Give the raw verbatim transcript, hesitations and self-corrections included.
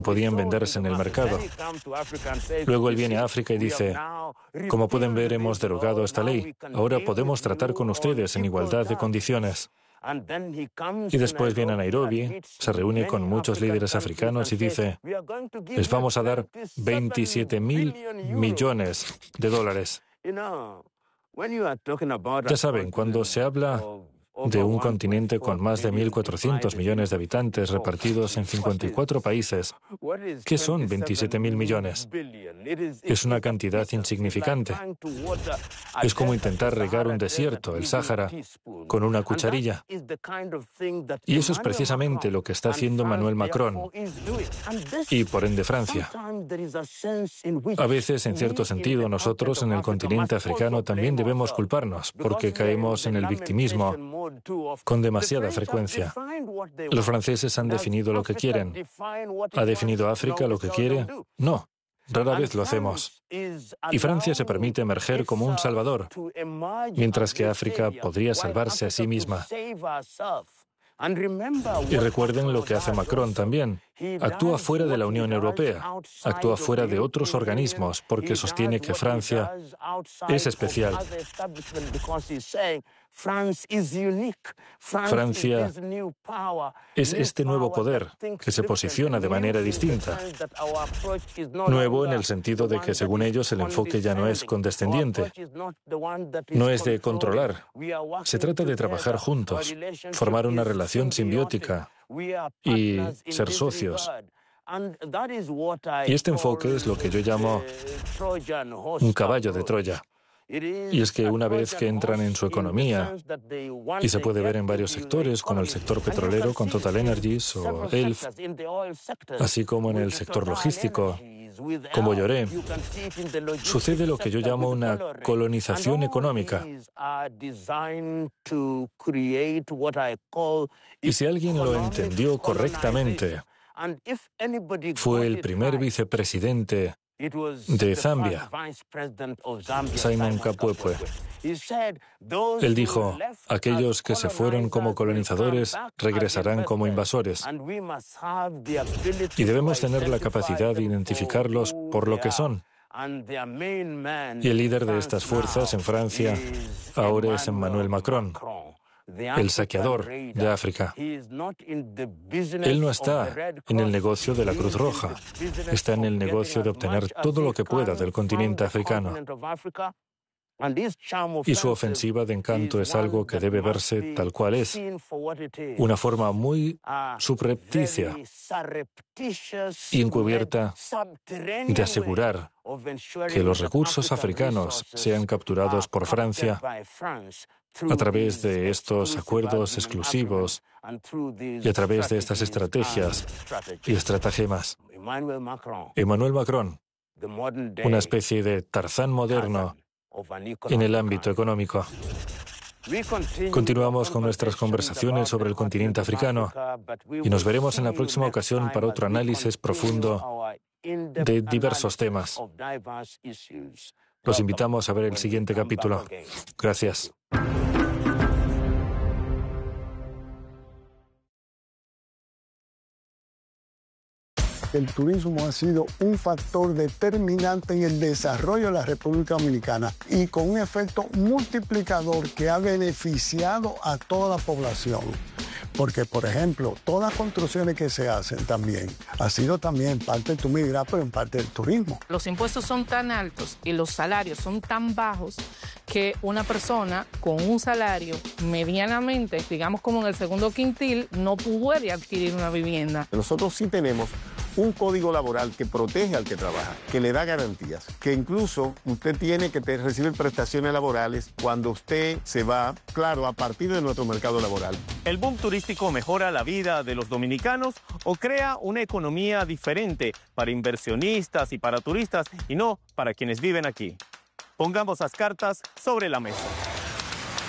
podían venderse en el mercado. Luego él viene a África y dice, como pueden ver, hemos derogado esta ley. Ahora podemos tratar con ustedes en igualdad de condiciones. Y después viene a Nairobi, se reúne con muchos líderes africanos y dice, les vamos a dar veintisiete mil millones de dólares. Ya saben, cuando se habla de un continente con más de mil cuatrocientos millones de habitantes repartidos en cincuenta y cuatro países, ¿qué son veintisiete mil millones? Es una cantidad insignificante. Es como intentar regar un desierto, el Sáhara, con una cucharilla. Y eso es precisamente lo que está haciendo Emmanuel Macron y, por ende, Francia. A veces, en cierto sentido, nosotros en el continente africano también debemos culparnos porque caemos en el victimismo con demasiada frecuencia. ¿Los franceses han definido lo que quieren? ¿Ha definido África lo que quiere? No, rara vez lo hacemos. Y Francia se permite emerger como un salvador, mientras que África podría salvarse a sí misma. Y recuerden lo que hace Macron también. Actúa fuera de la Unión Europea, actúa fuera de otros organismos porque sostiene que Francia es especial. Francia es este nuevo poder que se posiciona de manera distinta. Nuevo en el sentido de que, según ellos, el enfoque ya no es condescendiente, no es de controlar. Se trata de trabajar juntos, formar una relación simbiótica y ser socios. Y este enfoque es lo que yo llamo un caballo de Troya. Y es que una vez que entran en su economía, y se puede ver en varios sectores, como el sector petrolero con Total Energies o E L F, así como en el sector logístico, como Lloré, sucede lo que yo llamo una colonización económica. Y si alguien lo entendió correctamente, fue el primer vicepresidente de Zambia, Simon Kapwepwe. Él dijo, aquellos que se fueron como colonizadores regresarán como invasores. Y debemos tener la capacidad de identificarlos por lo que son. Y el líder de estas fuerzas en Francia ahora es Emmanuel Macron, el saqueador de África. Él no está en el negocio de la Cruz Roja, está en el negocio de obtener todo lo que pueda del continente africano. Y su ofensiva de encanto es algo que debe verse tal cual es, una forma muy subrepticia y encubierta de asegurar que los recursos africanos sean capturados por Francia a través de estos acuerdos exclusivos y a través de estas estrategias y estratagemas. Emmanuel Macron, una especie de Tarzán moderno en el ámbito económico. Continuamos con nuestras conversaciones sobre el continente africano y nos veremos en la próxima ocasión para otro análisis profundo de diversos temas. Los invitamos a ver el siguiente capítulo. Gracias. El turismo ha sido un factor determinante en el desarrollo de la República Dominicana y con un efecto multiplicador que ha beneficiado a toda la población. Porque, por ejemplo, todas las construcciones que se hacen también ha sido también parte del turismo, pero en parte del turismo. Los impuestos son tan altos y los salarios son tan bajos que una persona con un salario medianamente, digamos como en el segundo quintil, no puede adquirir una vivienda. Nosotros sí tenemos un código laboral que protege al que trabaja, que le da garantías, que incluso usted tiene que recibir prestaciones laborales cuando usted se va, claro, a partir de nuestro mercado laboral. ¿El boom turístico mejora la vida de los dominicanos o crea una economía diferente para inversionistas y para turistas y no para quienes viven aquí? Pongamos las cartas sobre la mesa.